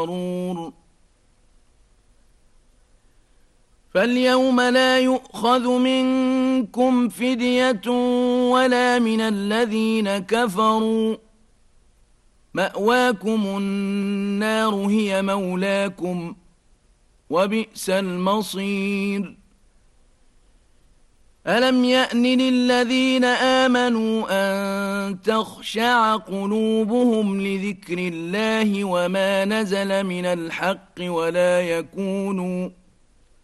غرور فاليوم لا يؤخذ منكم فدية ولا من الذين كفروا مأواكم النار هي مولاكم وبئس المصير ألم يأن للذين آمنوا أن تخشع قلوبهم لذكر الله وما نزل من الحق